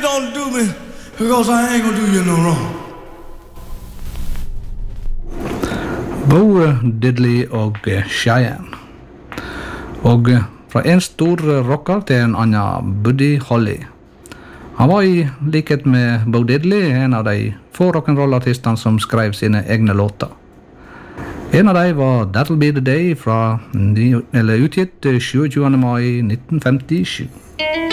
don't do me because I ain't gonna do you no wrong. Bo Diddley og Cheyenne. Og fra en stor rocker til en annen, Buddy Holly. Han var i likhet med Bo Diddley en av de få rock'n'roll-artistene som skrev sine egne låter. En av dem var That'll Be The Day, utgitt 27. mai 1957.